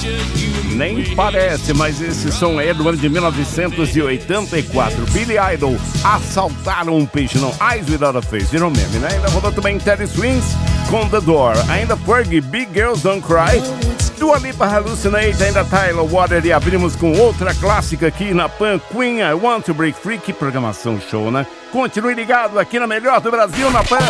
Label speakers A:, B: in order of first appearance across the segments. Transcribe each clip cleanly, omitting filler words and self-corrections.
A: Nem parece, mas esse som é do ano de 1984. Billy Idol, Assaltaram um Peixe, não, Eyes Without a Face, virou meme, né? Ainda rodou também Teddy Swims com The Door, ainda Fergie, Big Girls Don't Cry, Dua Lipa, Hallucinate, ainda Tyler Water, e abrimos com outra clássica aqui na Pan, Queen, I Want to Break Free. Que programação show, né? Continue ligado aqui na melhor do Brasil, na Pan.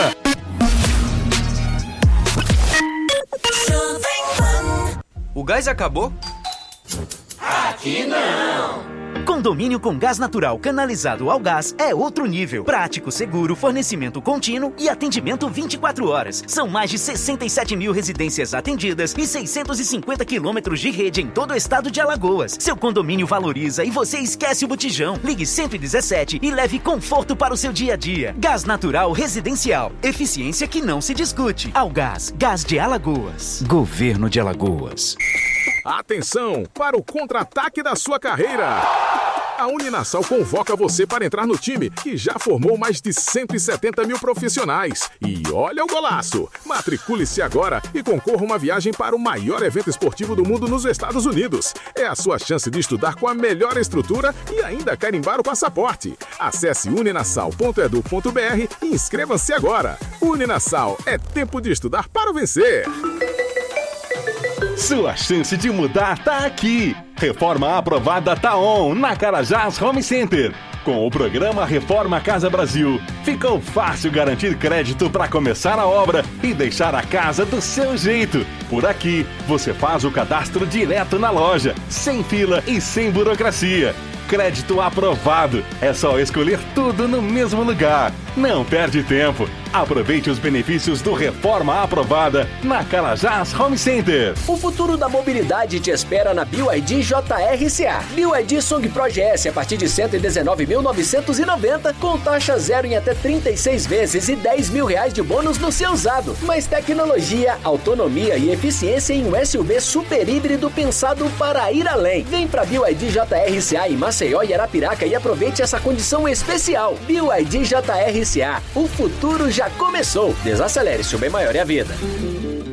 B: O gás acabou?
C: Aqui não!
D: Condomínio com gás natural canalizado ao gás é outro nível. Prático, seguro, fornecimento contínuo e atendimento 24 horas. São mais de 67 mil residências atendidas e 650 quilômetros de rede em todo o estado de Alagoas. Seu condomínio valoriza e você esquece o botijão. Ligue 117 e leve conforto para o seu dia a dia. Gás natural residencial. Eficiência que não se discute. Algás, Gás de Alagoas. Governo de Alagoas.
E: Atenção para o contra-ataque da sua carreira. A Uninasal convoca você para entrar no time que já formou mais de 170 mil profissionais. E olha o golaço! Matricule-se agora e concorra uma viagem para o maior evento esportivo do mundo nos Estados Unidos. É a sua chance de estudar com a melhor estrutura e ainda carimbar o passaporte. Acesse uninasal.edu.br e inscreva-se agora. Uninasal, é tempo de estudar para vencer.
F: Sua chance de mudar tá aqui. Reforma aprovada tá on na Carajás Home Center. Com o programa Reforma Casa Brasil, ficou fácil garantir crédito para começar a obra e deixar a casa do seu jeito. Por aqui, você faz o cadastro direto na loja, sem fila e sem burocracia. Crédito aprovado. É só escolher tudo no mesmo lugar. Não perde tempo. Aproveite os benefícios do Reforma Aprovada na Carajás Home Center.
G: O futuro da mobilidade te espera na BYD JRCA. BYD Song Pro GS a partir de R$ 119.990 com taxa zero em até 36 vezes e R$ 10 mil de bônus no seu usado. Mais tecnologia, autonomia e eficiência em um SUV super híbrido pensado para ir além. Vem pra BYD JRCA em Maceió e Arapiraca e aproveite essa condição especial. BYD JRCA. O futuro já começou. Desacelere, seu bem maior é a vida.